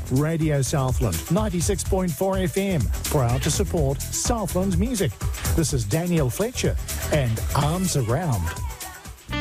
Radio Southland, 96.4 FM, proud to support Southland music. This is Daniel Fletcher and Arms Around.